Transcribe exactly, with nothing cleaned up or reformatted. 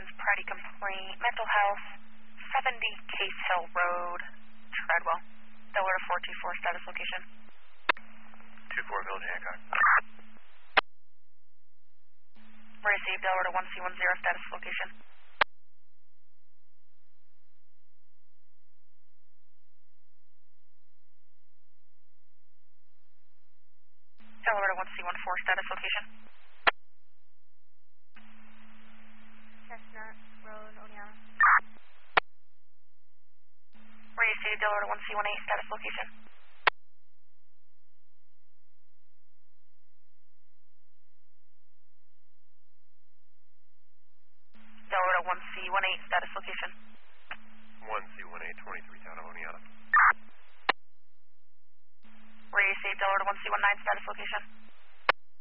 Priority complaint, mental health, seventy Case Hill Road, Treadwell. Delaware four two four, status location. two four Village Hancock. Received, Delaware one C one zero, status location. Delaware one C one four, status location. Chestnut Road, Oneonta. Received, Delaware one C one eight, status location. Delaware one C one eight, status location. one C one eight, twenty-three Town of Oneonta. Received, Delaware one C one nine, status location.